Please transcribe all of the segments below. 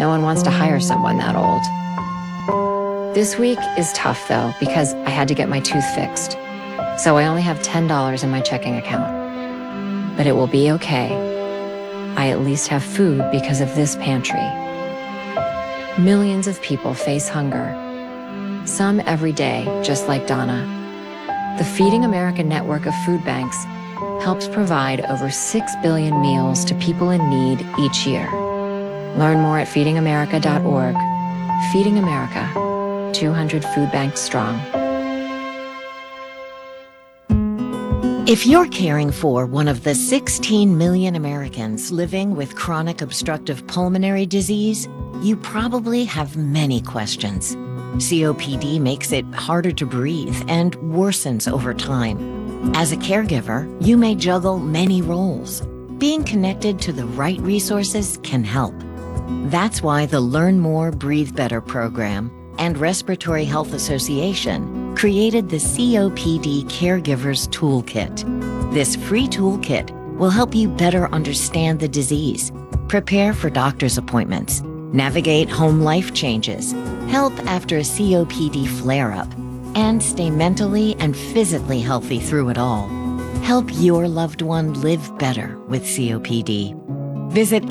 No one wants to hire someone that old. This week is tough, though, because I had to get my tooth fixed. So I only have $10 in my checking account. But it will be okay. I at least have food because of this pantry. Millions of people face hunger. Some every day, just like Donna. The Feeding America network of food banks helps provide over 6 billion meals to people in need each year. Learn more at feedingamerica.org. Feeding America, 200 food banks strong. If you're caring for one of the 16 million Americans living with chronic obstructive pulmonary disease, you probably have many questions. COPD makes it harder to breathe and worsens over time. As a caregiver, you may juggle many roles. Being connected to the right resources can help. That's why the Learn More, Breathe Better program and Respiratory Health Association created the COPD Caregivers Toolkit. This free toolkit will help you better understand the disease, prepare for doctor's appointments, navigate home life changes, help after a COPD flare-up, and stay mentally and physically healthy through it all. Help your loved one live better with COPD. Visit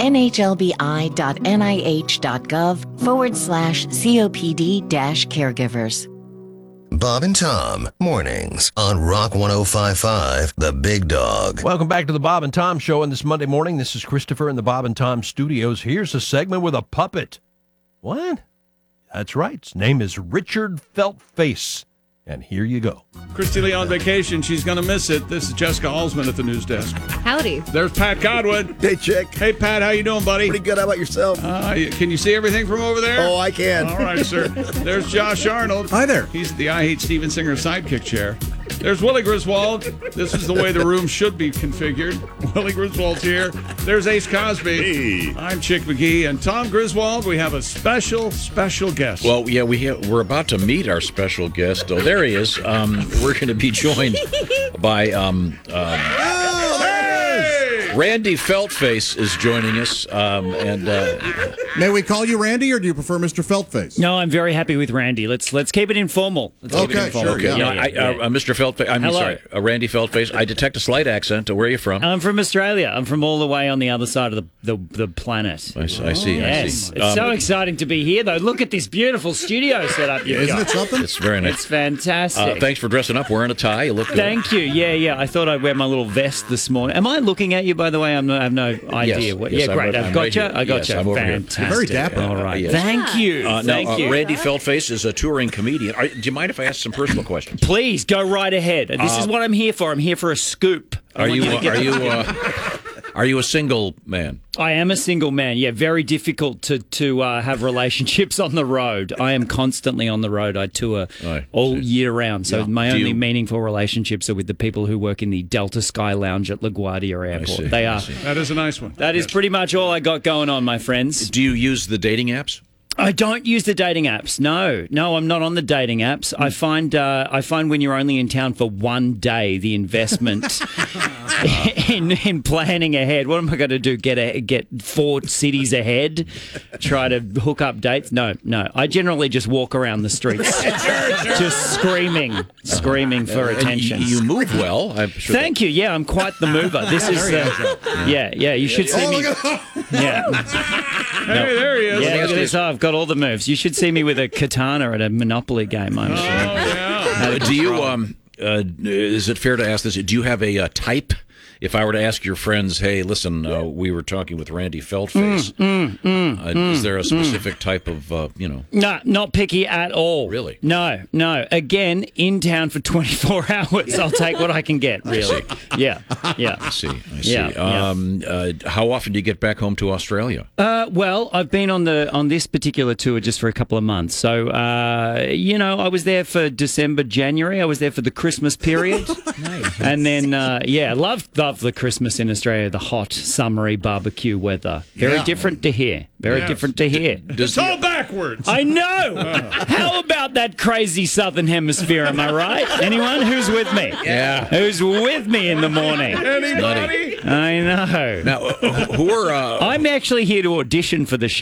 nhlbi.nih.gov/COPD-caregivers. Bob and Tom, mornings on Rock 105.5, The Big Dog. Welcome back to the Bob and Tom Show on this Monday morning. This is Christopher in the Bob and Tom studios. Here's a segment with a puppet. What? That's right. His name is Richard Feltface. And here you go. Christy Lee on vacation. She's going to miss it. This is Jessica Alsman at the news desk. Howdy. There's Pat Godwin. Hey, Chick. Hey, Pat. How you doing, buddy? Pretty good. How about yourself? Can you see everything from over there? Oh, I can. All right, sir. There's Josh Arnold. Hi there. He's the I Hate Steven Singer sidekick chair. There's Willie Griswold. This is the way the room should be configured. Willie Griswold's here. There's Ace Cosby. Hey. I'm Chick McGee. And Tom Griswold, we have a special guest. Well, yeah, we're about to meet our special guest. Oh, there he is. We're going to be joined by Randy Feltface is joining us, May we call you Randy, or do you prefer Mr. Feltface? No, I'm very happy with Randy. Let's keep it informal. Okay, sure. Mr. Feltface. Hello. Sorry, Randy Feltface. I detect a slight accent. Where are you from? I'm from Australia. I'm from all the way on the other side of the planet. I see. Yes, it's so exciting to be here, though. Look at this beautiful studio set up you've Isn't got. it something? It's very nice. It's fantastic. Thanks for dressing up, wearing a tie. You look good. Thank you. Yeah. I thought I'd wear my little vest this morning. Am I looking at you, by the way? I have no idea. Yes, Great. I'm I've got right you. here. I got Yes, you. I'm over here. Fantastic. You're very dapper. All right. Yes. Thank you. Thank you. Randy Feltface is a touring comedian. Do you mind if I ask some personal questions? Please go right ahead. This is what I'm here for. I'm here for a scoop. Are you a single man? I am a single man. Yeah, very difficult to have relationships on the road. I am constantly on the road. I tour all year round. So my only meaningful relationships are with the people who work in the Delta Sky Lounge at LaGuardia Airport. They are. That is a nice one. That is pretty much all I got going on, my friends. Do you use the dating apps? I don't use the dating apps. No, I'm not on the dating apps. I find when you're only in town for one day, the investment in planning ahead. What am I going to do? Get 4 cities ahead? Try to hook up dates? No. I generally just walk around the streets, just screaming for attention. You move well. I'm sure. Thank you. Yeah, I'm quite the mover. This is yeah. You should see me. Yeah. Hey, there he is. Yeah, look at this. I've got all the moves. You should see me with a katana at a Monopoly game, I'm sure. Yeah. Do you? Is it fair to ask this? Do you have a type? If I were to ask your friends, hey, listen, we were talking with Randy Feltface. Is there a specific type of, No, not picky at all. Really? No. Again, in town for 24 hours. I'll take what I can get, really. Yeah. I see. Yeah. How often do you get back home to Australia? Well, I've been on this particular tour just for a couple of months. So, I was there for December, January. I was there for the Christmas period. Nice. And then, loved the Christmas in Australia, the hot, summery barbecue weather. Very different to here. Different to here. It's all backwards. I know. How about that crazy southern hemisphere? Am I right? Anyone who's with me? Yeah. Who's with me in the morning? Anybody? I know. Now, who are? I'm actually here to audition for the show.